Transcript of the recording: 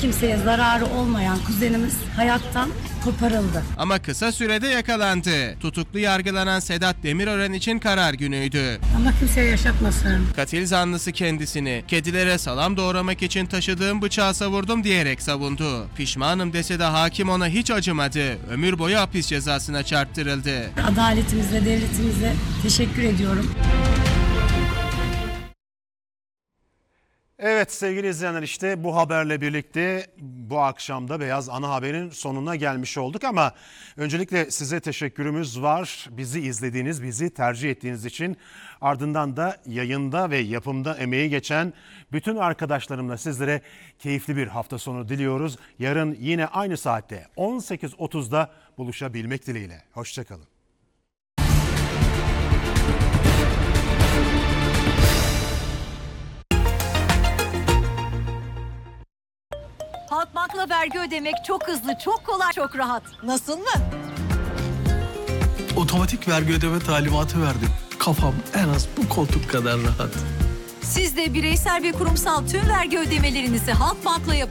kimseye zararı olmayan kuzenimiz hayattan koparıldı. Ama kısa sürede yakalandı. Tutuklu yargılanan Sedat Demirören için karar günüydü. Allah kimseye yaşatmasın. Katil zanlısı kendisini kedilere salam doğramak için taşıdığım bıçağı savurdum diyerek savundu. Pişmanım dese de hakim ona hiç acımadı. Ömür boyu hapis cezasına çarptırıldı. Adaletimize, devletimize teşekkür ediyorum. Evet sevgili izleyenler, işte bu haberle birlikte bu akşamda Beyaz Ana Haber'in sonuna gelmiş olduk ama öncelikle size teşekkürümüz var. Bizi izlediğiniz, bizi tercih ettiğiniz için, ardından da yayında ve yapımda emeği geçen bütün arkadaşlarımla sizlere keyifli bir hafta sonu diliyoruz. Yarın yine aynı saatte 18.30'da buluşabilmek dileğiyle. Hoşçakalın. Halkbank'la vergi ödemek çok hızlı, çok kolay, çok rahat. Nasıl mı? Otomatik vergi ödeme talimatı verdim. Kafam en az bu koltuk kadar rahat. Siz de bireysel ve kurumsal tüm vergi ödemelerinizi Halkbank'la yapın.